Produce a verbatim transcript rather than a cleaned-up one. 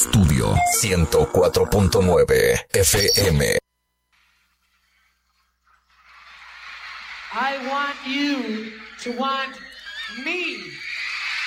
Estudio ciento cuatro punto nueve F M. I want you to want me.